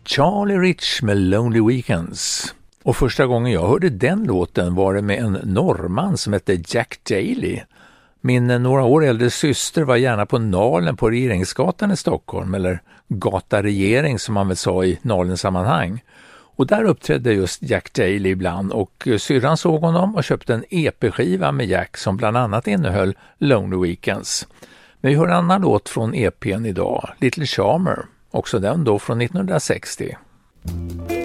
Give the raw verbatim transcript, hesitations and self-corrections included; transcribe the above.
Charlie Rich med Lonely Weekends. Och första gången jag hörde den låten var det med en norrman som hette Jack Daly. Min några år äldre syster var gärna på Nalen på Regeringsgatan i Stockholm, eller Gata Regering som man väl sa i Nalen-sammanhang. Och där uppträdde just Jack Daly ibland och syrran såg honom och köpte en E P-skiva med Jack som bland annat innehöll Lonely Weekends. Men vi hör en annan låt från E P:n idag, Little Charmer, också den då från nittonhundrasextio.